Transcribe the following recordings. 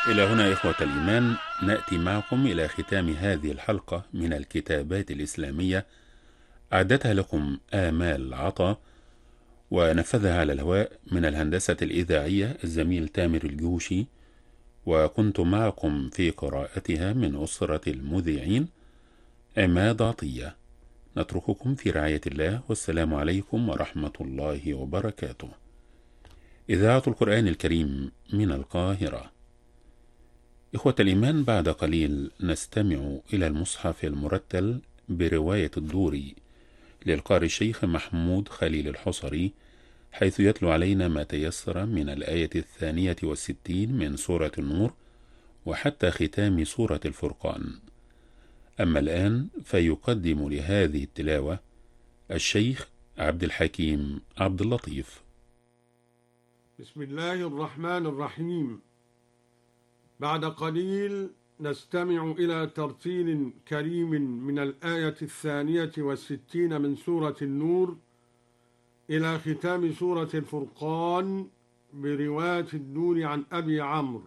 إلى هنا إخوة الإيمان نأتي معكم إلى ختام هذه الحلقة من الكتابات الإسلامية، أعدتها لكم آمال عطا ونفذها على الهواء من الهندسة الإذاعية الزميل تامر الجوشي، وكنت معكم في قراءتها من أسرة المذيعين عماد عطية. نترككم في رعاية الله، والسلام عليكم ورحمة الله وبركاته. إذاعة القرآن الكريم من القاهرة. إخوة الإيمان، بعد قليل نستمع إلى المصحف المرتل برواية الدوري للقارئ الشيخ محمود خليل الحصري، حيث يتلو علينا ما تيسر من الآية 62 من سورة النور وحتى ختام سورة الفرقان. أما الآن فيقدم لهذه التلاوة الشيخ عبد الحكيم عبد اللطيف. بسم الله الرحمن الرحيم. بعد قليل نستمع إلى ترتيل كريم من الآية 62 من سورة النور إلى ختام سورة الفرقان برواية الدور عن أبي عمرو.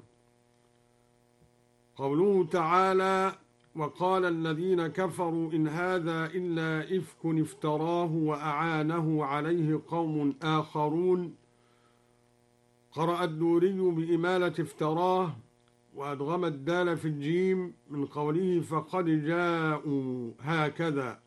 قوله تعالى: وقال الذين كفروا إن هذا إلا إفك افتراه وأعانه عليه قوم آخرون. قرأ الدوري بإمالة افتراه وأدغم الدال في الجيم من قوله فقد جاءوا هكذا.